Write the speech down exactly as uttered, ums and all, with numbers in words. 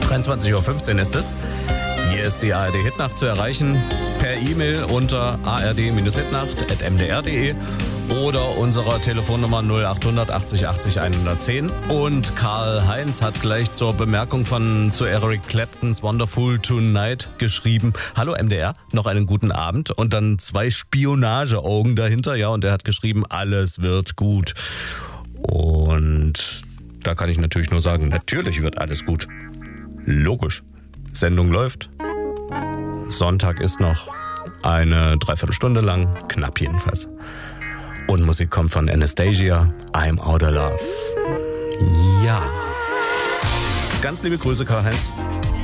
dreiundzwanzig Uhr fünfzehn ist es. Hier ist die A R D Hitnacht zu erreichen per E-Mail unter a r d Bindestrich hitnacht at m d r punkt d e oder unserer Telefonnummer null achthundert achtzig achtzig hundertzehn. Und Karl-Heinz hat gleich zur Bemerkung von zu Eric Claptons Wonderful Tonight geschrieben: Hallo M D R, noch einen guten Abend. Und dann zwei Spionageaugen dahinter, ja, und er hat geschrieben, alles wird gut. Und da kann ich natürlich nur sagen, natürlich wird alles gut. Logisch. Sendung läuft. Sonntag ist noch eine Dreiviertelstunde lang, knapp jedenfalls. Und Musik kommt von Anastasia, I'm Outta Love. Ja. Ganz liebe Grüße, Karl-Heinz.